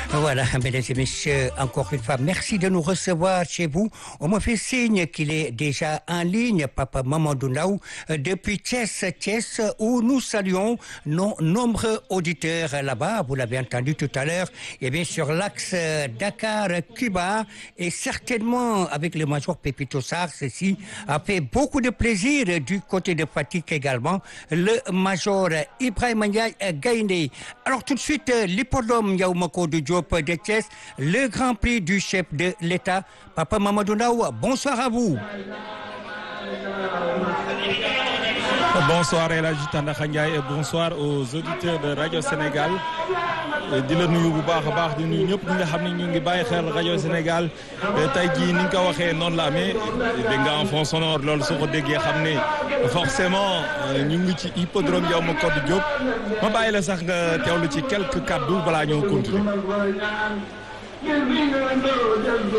Voilà, mesdames et messieurs, encore une fois, merci de nous recevoir chez vous. On me fait signe qu'il est déjà en ligne, Papa Mamadou Ndaw, depuis Thiès, où nous saluons nos nombreux auditeurs là-bas. Vous l'avez entendu tout à l'heure, et bien sur l'axe Dakar-Cuba, et certainement avec le major Pépito Sarr, ceci a fait beaucoup de plaisir du côté de Fatick également, le major Ibrahima Ndiaye Gaïndé. Alors tout de suite, l'hippodrome Ndiaw Macodou Diop de Thiès, le grand prix du chef de l'État, Papa Mamadou Ndaw, bonsoir à vous. Bonsoir El Hadji Tandakha Ndiaye et bonsoir aux auditeurs de Radio Sénégal. di la nuyu bu baax a baax di nuyu ñëpp ñi nga xam ne ñu ngi bàyyi xel Radio Sénégal tey jii ni nga ko waxee noonu la amee dégg nga en fond sonore loolu soo ko déggee xam ne forcément ñu ngi ci hippodrome Ndiaw Macodou Diop ma bàyyi la sax nga teewlu ci quelques kaddu balaa ñoo continuer.